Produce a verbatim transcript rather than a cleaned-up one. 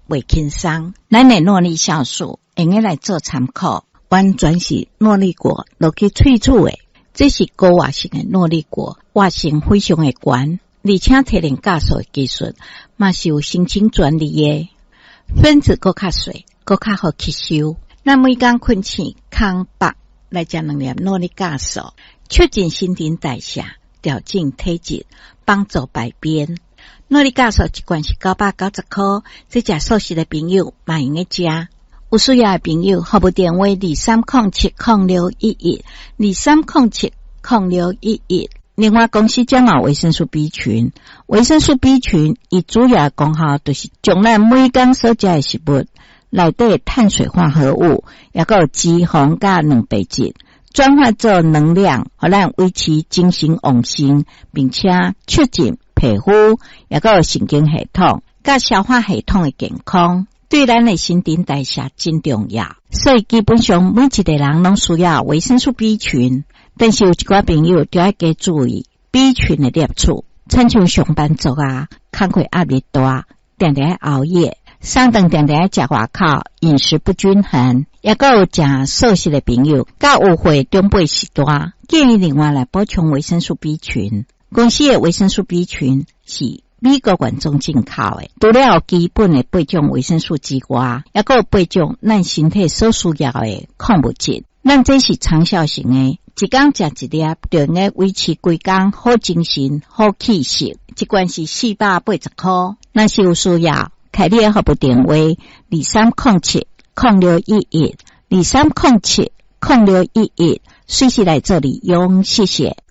袂轻松，咱的诺丽酵素用来来做参考，完全是诺丽果落去萃取的。这是高活性的诺丽果，活性非常的高，而且提炼酵素的技术嘛是有申请专利的。分子更较细，更较好吸收。咱每天困醒空腹来食两粒诺丽酵素，促进新陈代谢，调整体质，帮助排便。诺丽酵素一罐是九百九十块，这食素食的朋友嘛用得食。有需要的朋友，服务电话二三零七零六一一二三零七零六一一。另外，公司将有维生素 B 群，维生素 B 群伊主要的功效就是将咱每天所食的食物内底的碳水化合物，也有脂肪甲蛋白质，转化做能量，互咱维持精神旺盛，并且促进皮肤，也有神经系统甲消化系统的健康。对咱的新陈代谢真重要，所以基本上每一个人拢需要维生素 B 群，但是有一寡朋友就要加注意 B 群的摄取，亲像上班族啊，工作压力大，常常熬夜，上顿常常食外口，饮食不均衡，也有食素食的朋友，甲有会中背时段，建议另外来补充维生素 B 群。公司的维生素 B 群是美国原装进口的，除了基本的八种维生素之外，也有八种咱身体所需要的矿物质。咱这是长效型的，一天食一粒，就能维持规天好精神、好气色。一罐是四百八十块，若是有需要，开你的服务电话二三零七零六一一二三零七零六一一，随时来这里用，谢谢。